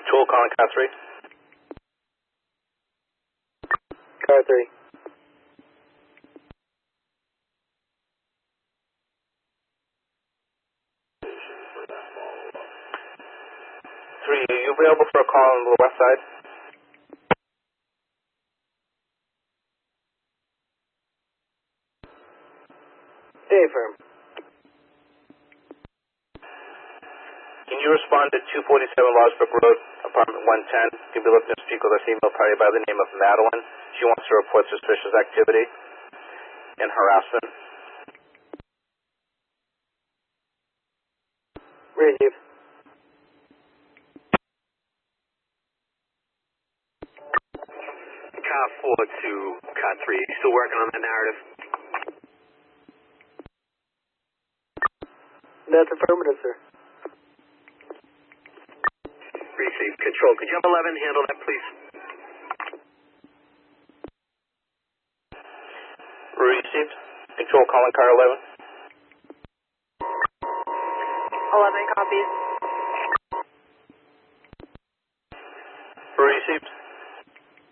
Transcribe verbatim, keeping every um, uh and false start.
Control calling car three. Car three. Three, are you available for a call on the west side? Day firm. Can you respond to two forty-seven Losbrook Road, apartment one ten? You'll be looking to speak with a female party by the name of Madeline. She wants to report suspicious activity and harassment. Receive. Car four to car three. Still working on that narrative? That's affirmative, sir. Receive. Control. Could you have eleven handle that, please? Received. Control calling car eleven. eleven copies. Received.